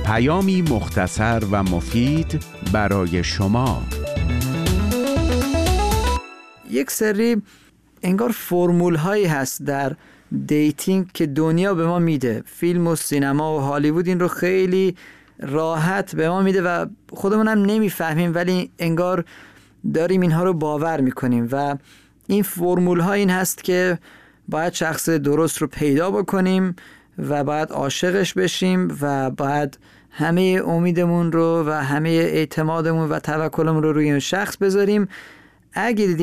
پیامی مختصر و مفید برای شما. یک سری انگار فرمول هایی هست در دیتینگ که دنیا به ما میده، فیلم و سینما و هالیوود این رو خیلی راحت به ما میده و خودمون هم نمیفهمیم، ولی انگار داریم اینها رو باور میکنیم. و این فرمول ها این هست که باید شخص درست رو پیدا بکنیم و باید عاشقش بشیم و باید همه امیدمون رو و همه اعتمادمون و توکلمون رو روی این شخص بذاریم. اگه دیدیم